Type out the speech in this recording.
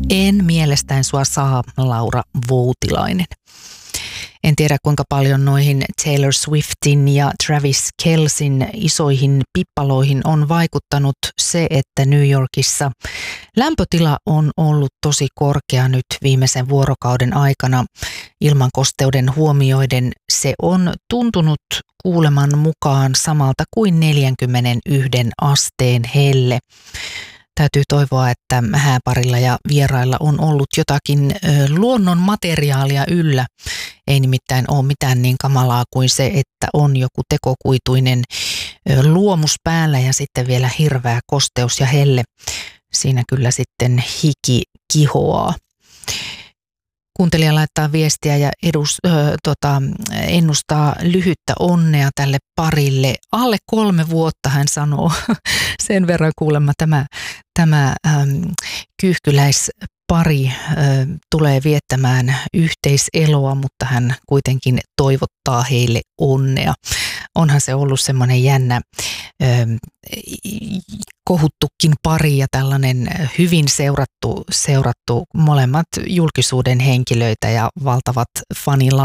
En mielestäni sua saa, Laura Voutilainen. En tiedä kuinka paljon noihin Taylor Swiftin ja Travis Kelcein isoihin pippaloihin on vaikuttanut se, että New Yorkissa lämpötila on ollut tosi korkea nyt viimeisen vuorokauden aikana. Ilmankosteuden huomioiden se on tuntunut kuuleman mukaan samalta kuin 41 asteen helle. Täytyy toivoa, että hääparilla ja vierailla on ollut jotakin luonnon materiaalia yllä. Ei nimittäin ole mitään niin kamalaa kuin se, että on joku tekokuituinen luomus päällä ja sitten vielä hirveä kosteus ja helle. Siinä kyllä sitten hiki kihoaa. Kuuntelija laittaa viestiä ja ennustaa lyhyttä onnea tälle parille. Alle 3 vuotta hän sanoo. Sen verran kuulemma tämä kyyhkyläispari tulee viettämään yhteiseloa, mutta hän kuitenkin toivottaa heille onnea. Onhan se ollut semmoinen jännä kohuttukin pari ja tällainen hyvin seurattu molemmat julkisuuden henkilöitä ja valtavat fanilaumat